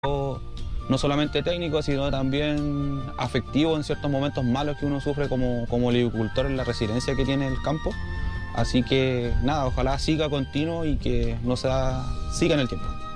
no solamente técnico, sino también afectivo en ciertos momentos malos que uno sufre como agricultor en la resiliencia que tiene el campo. Así que nada, ojalá siga continuo y que no siga en el tiempo.